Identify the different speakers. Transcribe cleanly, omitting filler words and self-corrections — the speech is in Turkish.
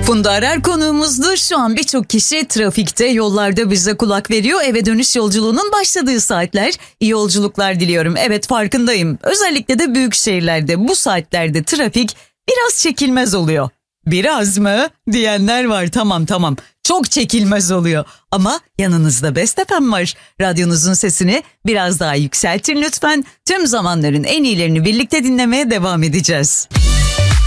Speaker 1: Funda Arar konuğumuzdu. Şu an birçok kişi trafikte, yollarda bize kulak veriyor. Eve dönüş yolculuğunun başladığı saatler. İyi yolculuklar diliyorum. Evet, farkındayım. Özellikle de büyük şehirlerde bu saatlerde trafik biraz çekilmez oluyor. Biraz mı diyenler var. Tamam. Çok çekilmez oluyor. Ama yanınızda Best FM var. Radyonuzun sesini biraz daha yükseltin lütfen. Tüm zamanların en iyilerini birlikte dinlemeye devam edeceğiz.